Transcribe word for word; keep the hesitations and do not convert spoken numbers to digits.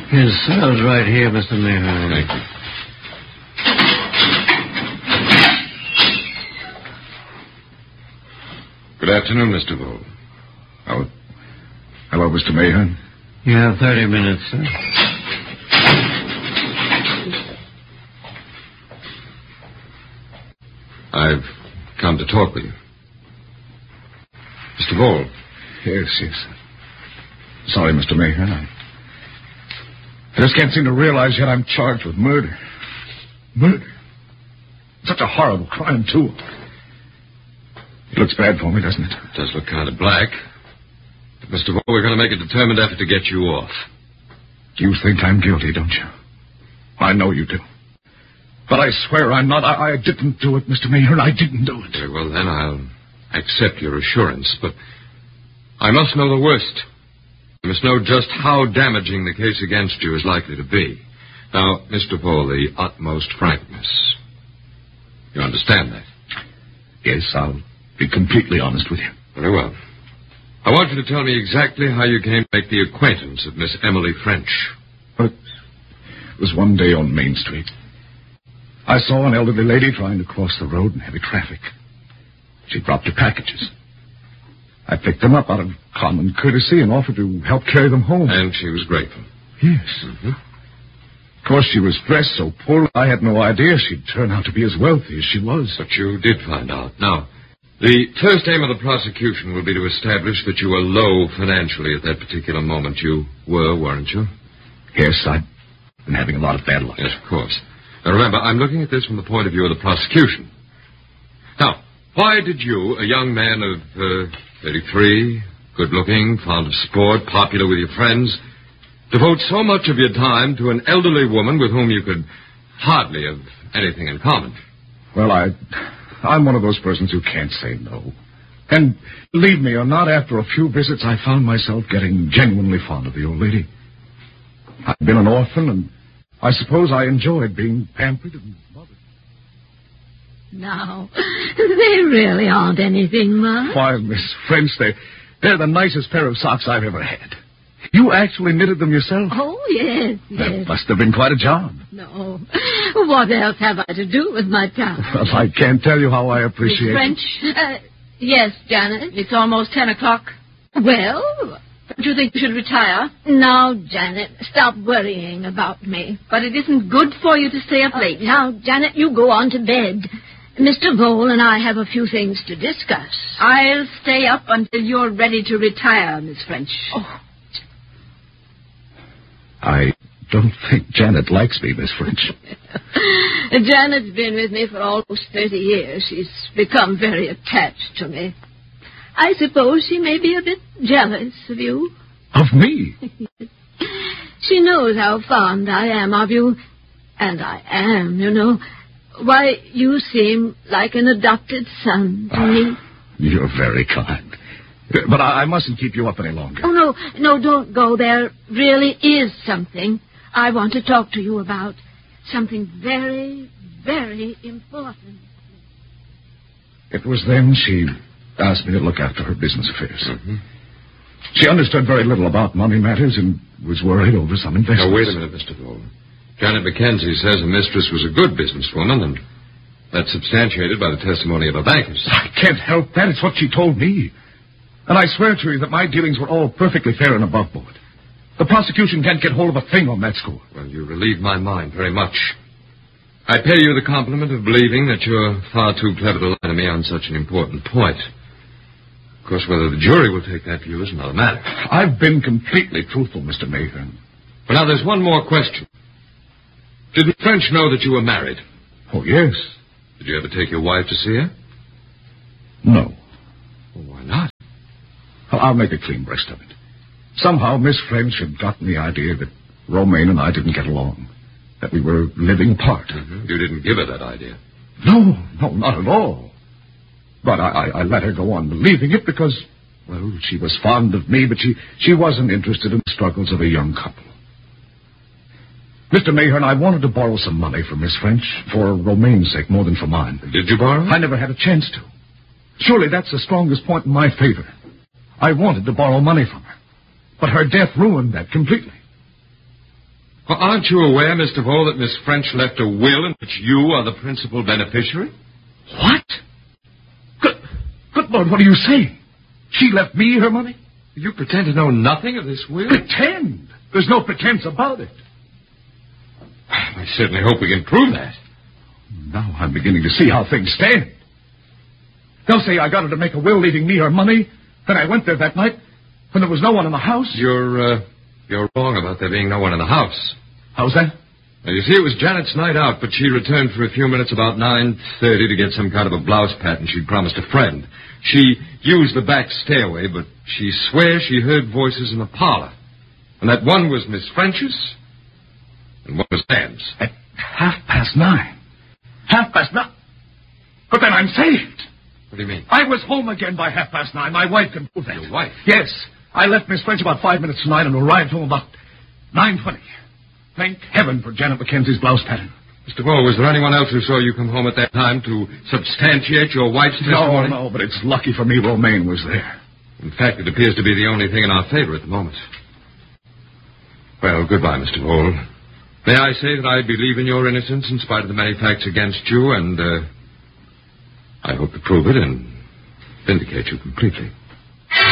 His cell's right here, Mister Mayhew. Thank you. Good afternoon, Mister Vole. Oh, hello, Mister Mayhew. You have thirty minutes, sir. I've come to talk with you. Mister Vole. Yes, yes. Sorry, Mister Mayhew. I, I just can't seem to realize yet I'm charged with murder. Murder? Such a horrible crime, too. It looks bad for me, doesn't it? It does look kind of black. But, Mister Vole, we're going to make a determined effort to get you off. You think I'm guilty, don't you? I know you do. But I swear I'm not. I, I didn't do it, Mister Mayhew. I didn't do it. Very well, then I'll accept your assurance. But I must know the worst. I must know just how damaging the case against you is likely to be. Now, Mister Vole, the utmost frankness. You understand that? Yes, I'll be completely honest with you. Very well. I want you to tell me exactly how you came to make the acquaintance of Miss Emily French. But it was one day on Main Street. I saw an elderly lady trying to cross the road in heavy traffic. She dropped her packages. I picked them up out of common courtesy and offered to help carry them home. And she was grateful. Yes. Mm-hmm. Of course, she was dressed so poor, I had no idea she'd turn out to be as wealthy as she was. But you did find out. Now, the first aim of the prosecution will be to establish that you were low financially at that particular moment. You were, weren't you? Yes, I've been having a lot of bad luck. Yes, of course. Now, remember, I'm looking at this from the point of view of the prosecution. Now, why did you, a young man of uh, thirty-three, good-looking, fond of sport, popular with your friends, devote so much of your time to an elderly woman with whom you could hardly have anything in common? Well, I, I'm one of those persons who can't say no. And believe me or not, after a few visits, I found myself getting genuinely fond of the old lady. I've been an orphan, and I suppose I enjoyed being pampered and mothered. No, they really aren't anything, Ma. Why, Miss French, they, they're the nicest pair of socks I've ever had. You actually knitted them yourself? Oh, yes, yes. That must have been quite a job. No. What else have I to do with my time? Well, I can't tell you how I appreciate Miss French? Uh, yes, Janet. It's almost ten o'clock. Well, Don't you think you should retire? now, Janet, stop worrying about me. But it isn't good for you to stay up Uh, late. now, Janet, you go on to bed. Mister Vole and I have a few things to discuss. I'll stay up until you're ready to retire, Miss French. Oh, I don't think Janet likes me, Miss French. Janet's been with me for almost thirty years. She's become very attached to me. I suppose she may be a bit jealous of you. Of me? She knows how fond I am of you. And I am, you know. Why, you seem like an adopted son to me. You're very kind. But I, I mustn't keep you up any longer. Oh, no, no, don't go. There really is something I want to talk to you about. Something very, very important. It was then she asked me to look after her business affairs. Mm-hmm. She understood very little about money matters and was worried over some investments. Now, wait a minute, Mister Vole. Janet Mackenzie says her mistress was a good businesswoman, and that's substantiated by the testimony of her bankers. I can't help that. It's what she told me. And I swear to you that my dealings were all perfectly fair and above board. The prosecution can't get hold of a thing on that score. Well, you relieve my mind very much. I pay you the compliment of believing that you're far too clever to lie to me on such an important point. Of course, whether the jury will take that view is another matter. I've been completely truthful, Mister Mayhew. But now there's one more question. Did the French know that you were married? Oh, yes. Did you ever take your wife to see her? No. Well, why not? Well, I'll make a clean breast of it. Somehow Miss French had gotten the idea that Romaine and I didn't get along, that we were living apart. Mm-hmm. You didn't give her that idea. No, no, not at all. But I, I, I let her go on believing it because, well, she was fond of me, but she, she wasn't interested in the struggles of a young couple. Mister Mayhew, I wanted to borrow some money from Miss French for Romaine's sake more than for mine. Did you borrow? I never had a chance to. Surely that's the strongest point in my favor. I wanted to borrow money from her, but her death ruined that completely. Well, aren't you aware, Mister Vole, that Miss French left a will in which you are the principal beneficiary? What? Good, good Lord, what are you saying? She left me her money? You pretend to know nothing of this will? Pretend? There's no pretense about it. I certainly hope we can prove that. Now I'm beginning to see how things stand. They'll say I got her to make a will leaving me her money. Then I went there that night when there was no one in the house. You're, uh, you're wrong about there being no one in the house. How's that? Now, you see, it was Janet's night out, but she returned for a few minutes about nine thirty to get some kind of a blouse pattern she'd promised a friend. She used the back stairway, but she swears she heard voices in the parlor. And that one was Miss French's, and one was Dan's. At half past nine. Half past nine? But then I'm saved. What do you mean? I was home again by half past nine. My wife can prove that. Your wife? Yes. I left Miss French about five minutes to nine and arrived home about nine twenty. Thank heaven for Janet Mackenzie's blouse pattern. Mister Vole, was there anyone else who saw you come home at that time to substantiate your wife's testimony? No, no, but it's lucky for me Romaine was there. In fact, it appears to be the only thing in our favor at the moment. Well, goodbye, Mister Vole. May I say that I believe in your innocence in spite of the many facts against you, and uh, I hope to prove it and vindicate you completely.